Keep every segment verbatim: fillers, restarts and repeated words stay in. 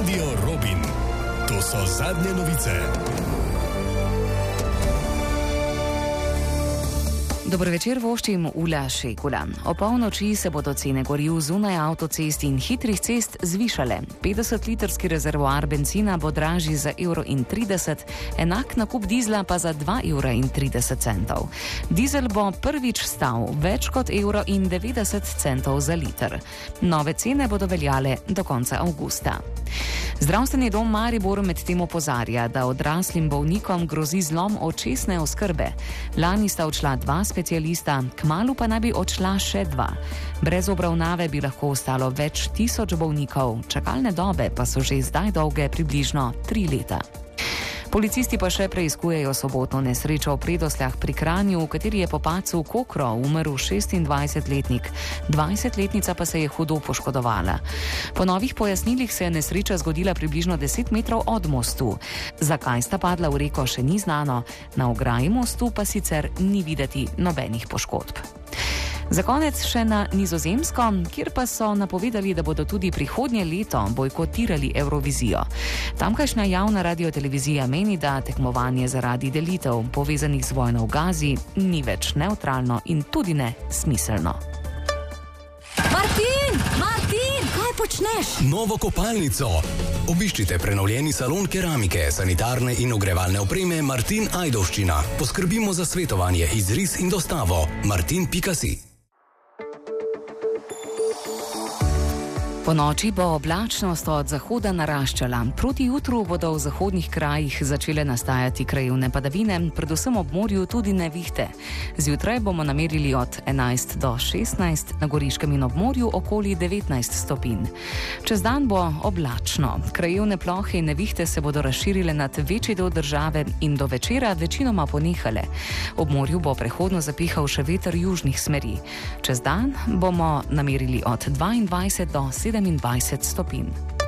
Radio Robin. To so zadnje novice. Dobro večer, voščim Ula Šekula. O polnoči se bodo cene goriv zunaj avtocest in hitrih cest zvišale. petdesetlitrski rezervoar bencina bo dražji za evro in trideset, enak nakup dizla pa za dva evra in trideset centov. Dizel bo prvič stal več kot evro in devetdeset centov za liter. Nove cene bodo veljale do konca avgusta. Zdravstveni dom Maribor medtem opozarja, da odraslim bolnikom grozi zlom očesne oskrbe. Lani sta odšla dva specialista, kmalu pa naj bi odšla še dva. Brez obravnave bi lahko ostalo več tisoč bolnikov, čakalne dobe pa so že zdaj dolge približno tri leta. Policisti pa še preiskujejo sobotno nesrečo v Predosljah pri Kranju, v kateri je po padcu Kokro umrl šestindvajsetletnik, dvajsetletnica pa se je hudo poškodovala. Po novih pojasnilih se je nesreča zgodila približno deset metrov od mostu. Zakaj sta padla v reko, še ni znano, na ograji mostu pa sicer ni videti nobenih poškodb. Za konec še na Nizozemsko, kjer pa so napovedali, da bodo tudi prihodnje leto bojkotirali Eurovizijo. Tamkajšnja javna radiotelevizija meni, da tekmovanje zaradi delitev povezanih z vojno v Gazi ni več nevtralno in tudi ne smiselno. Martin! Martin! Kaj počneš? Novo kopalnico. Obiščite prenovljeni salon keramike, sanitarne in ogrevalne opreme Martin Ajdovščina. Poskrbimo za svetovanje, izris in dostavo. martin pika si. Po noči bo oblačnost od zahoda naraščala. Proti jutru bodo v zahodnih krajih začele nastajati krajevne padavine, predvsem ob morju tudi nevihte. Zjutraj bomo namerili od enajst do šestnajst, na Goriškem in ob morju okoli devetnajst stopinj. Čez dan bo oblačno. Krajevne plohe in nevihte se bodo razširile nad večji del države in do večera večinoma ponehale. Ob morju bo prehodno zapihal še veter južnih smeri. Čez dan bomo namerili od dvaindvajset do sedemindvajset stopinj.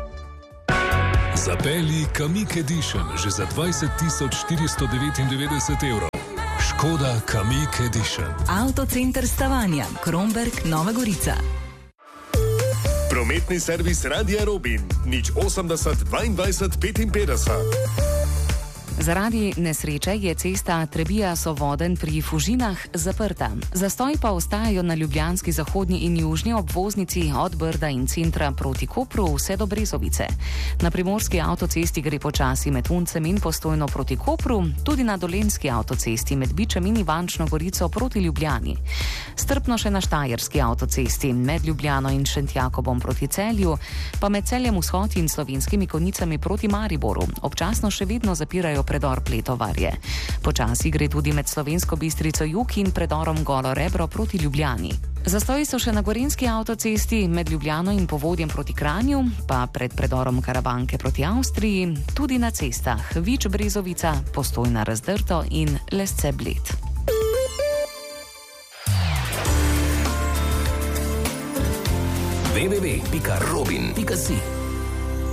Zapelji Kamiq Edition že za dvajset tisoč štiristo devetindevetdeset evrov. Škoda Kamiq Edition. Avtocenter Stavanja, Kromberk, Nova Gorica. Prometni servis Radia Robin. nič osemdeset dvaindvajset petinpetdeset. Zaradi nesreče je cesta Trebija-Sovodenj pri Fužinah zaprta. Zastoji pa ostajajo na ljubljanski zahodni in južni obvoznici od Brda in centra proti Kopru vse do Brezovice. Na primorski avtocesti gre počasi med Uncem in Postojno proti Kopru, tudi na dolenjski avtocesti med Bičem in Ivančno Gorico proti Ljubljani. Strpno še na štajerski avtocesti med Ljubljano in Šentjakobom proti Celju, pa med Celjem vzhod in Slovenskimi Konjicami proti Mariboru. Občasno še vedno zapirajo predor Pletovarje. Počasi gre tudi med Slovensko Bistrico jug in predorom Golo Rebro proti Ljubljani. Zastoji so še na gorenjski avtocesti med Ljubljano in Povodjem proti Kranju, pa pred predorom Karavanke proti Avstriji, tudi na cestah Vič Brezovica, Postojna Razdrto in Lesce Bled. w w w pika robin pika si